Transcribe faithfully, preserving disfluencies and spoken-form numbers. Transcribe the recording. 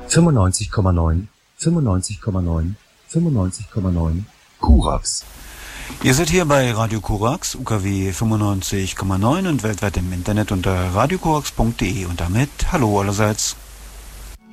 fünfundneunzig Komma neun, fünfundneunzig Komma neun, fünfundneunzig Komma neun, Kurax. Ihr seid hier bei Radio Kurax, U K W fünfundneunzig Komma neun und weltweit im Internet unter radiokurax punkt de und damit hallo allerseits.